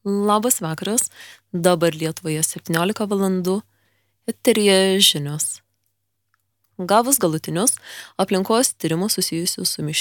Labas vakaras, dabar Lietuvoje 17 valandų, eteryje žinios. Gavus galutinius aplinkos tyrimus susijusius su